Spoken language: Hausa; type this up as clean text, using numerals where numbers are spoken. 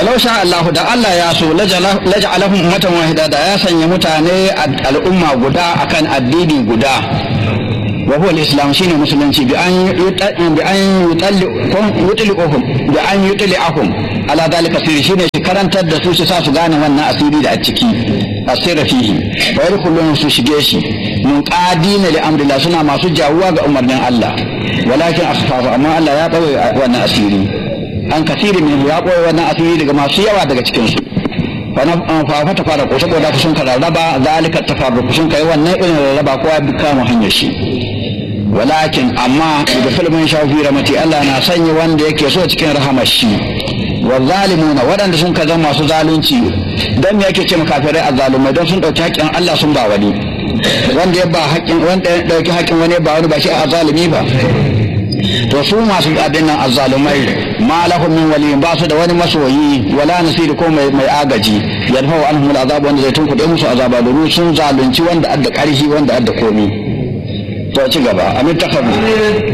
walau sha Allah da Allah ya so laj'alahum ummatan wahida da ya sanya mutane al'umma guda akan addini guda wa huwa al-islam shine musulunci bi an yutliqahum ala dalika sirri shine shi karantar da su sa su gane wannan asiri da a ciki asira fihi wa yadkhulun su shige shi mun qadina li amrillah suna masu jawuwa ga umarnin Allah walakin akhfafu amma Allah ya bawa wannan asiri an kasiri min ya koyi wannan asiri daga masu yawa daga cikin su fa ta fara ko saboda sun kararraba zalika tafarruq sun kai wannan irin rarraba kowa bi kama hanyar shi walakin amma da filmin shafi ramati Allah na sanya wanda yake so cikin rahamar shi wa zalimuna waɗanda sun kaza masu zalunci dan me yake ce makafirai azzalumai don sun dauki haƙƙin Allah sun ba wani wanda ya ba haƙƙin wanda ya dauki haƙƙin wani ba wani ba shi azzalumi ba to su masu gadin nan azzalumai ma lahum min wali ba su da wani masoyi wala nasiri ko mai agaji yarfa'u anhum al'azab wanda zai tunkuɗe musu azaba domin sun zalunci wanda adda ƙarfi wanda adda komi to ci gaba amin takabu